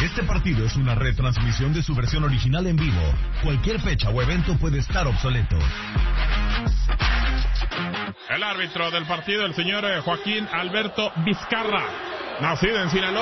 Este partido es una retransmisión de su versión original en vivo. Cualquier fecha o evento puede estar obsoleto. El árbitro del partido, el señor Joaquín Alberto Vizcarra, nacido en Sinaloa.